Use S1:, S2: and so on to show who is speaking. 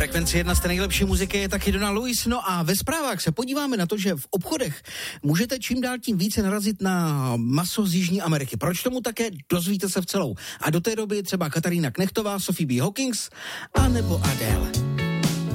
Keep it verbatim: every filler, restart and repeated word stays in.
S1: Frekvenci jedna z té nejlepší muziky je taky Donna Lewis. No a ve zprávách se podíváme na to, že v obchodech můžete čím dál tím více narazit na maso z Jižní Ameriky. Proč tomu také, dozvíte se v celou. A do té doby třeba Katarína Knechtová, Sophie B. Hawkins a nebo Adele.